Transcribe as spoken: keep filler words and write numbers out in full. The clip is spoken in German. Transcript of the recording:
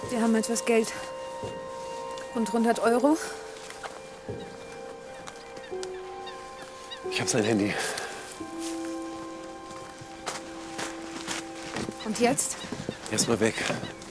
Wir haben etwas Geld. Rund hundert Euro. Ich habe sein Handy. Und jetzt? Erst mal weg.